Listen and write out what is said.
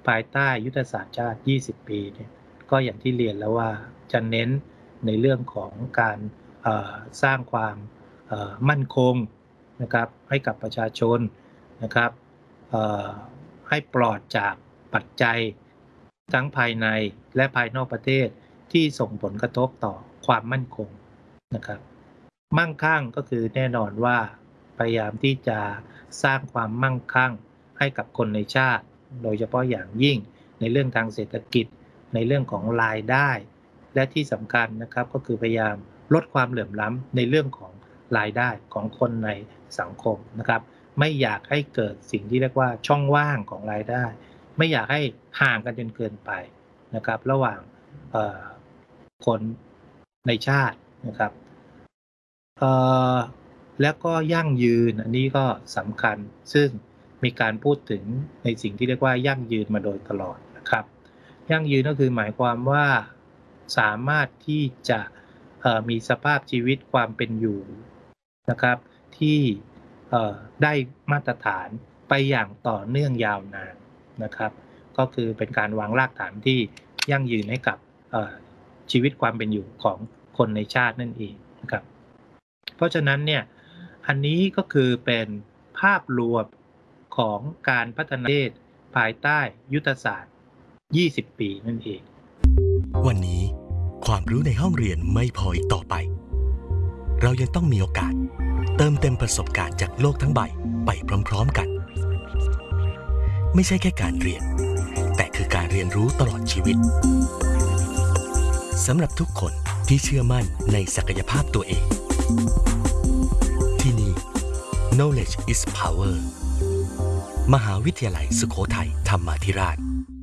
ภายใต้ยุทธศาสตร์ชาติ20 ปีเนี่ยก็อย่างที่เรียนแล้วว่าจะเน้นในเรื่องของการสร้างความมั่นคงนะครับให้กับประชาชนนะครับให้ปลอดจากปัจจัยทั้งภายในและภายนอกประเทศที่ส่งผลกระทบต่อความมั่นคงนะครับมั่งคั่งก็คือแน่นอนว่าพยายามที่จะสร้างความมั่งคั่งให้กับคนในชาติโดยเฉพาะอย่างยิ่งในเรื่องทางเศรษฐกิจในเรื่องของรายได้และที่สำคัญนะครับก็คือพยายามลดความเหลื่อมล้ำในเรื่องของรายได้ของคนในสังคมนะครับไม่อยากให้เกิดสิ่งที่เรียกว่าช่องว่างของรายได้ไม่อยากให้ห่างกันจนเกินไปนะครับระหว่างคนในชาตินะครับแล้วก็ยั่งยืนอันนี้ก็สำคัญซึ่งมีการพูดถึงในสิ่งที่เรียกว่ายั่งยืนมาโดยตลอดนะครับยั่งยืนก็คือหมายความว่าสามารถที่จะมีสภาพชีวิตความเป็นอยู่นะครับที่ได้มาตรฐานไปอย่างต่อเนื่องยาวนานนะครับก็คือเป็นการวางรากฐานที่ยั่งยืนให้กับชีวิตความเป็นอยู่ของคนในชาตินั่นเองนะครับเพราะฉะนั้นเนี่ยอันนี้ก็คือเป็นภาพรวมของการพัฒนาประเทศภายใต้ยุทธศาสตร์20 ปีนั่นเองวันนี้ความรู้ในห้องเรียนไม่พออีกต่อไปเรายังต้องมีโอกาสเติมเต็มประสบการณ์จากโลกทั้งใบไปพร้อมๆกันไม่ใช่แค่การเรียนแต่คือการเรียนรู้ตลอดชีวิตสำหรับทุกคนที่เชื่อมั่นในศักยภาพตัวเองที่นี่ Knowledge is Power มหาวิทยาลัยสุโขทัยธรรมาธิราช